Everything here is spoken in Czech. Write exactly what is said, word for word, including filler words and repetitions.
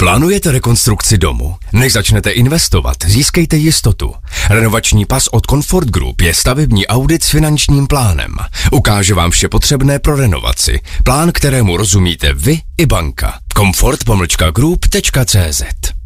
Plánujete rekonstrukci domu? Než začnete investovat, získejte jistotu. Renovační pas od Comfort Group je stavební audit s finančním plánem. Ukáže vám vše potřebné pro renovaci. Plán, kterému rozumíte vy i banka. comfort pomlčka group tečka cé zet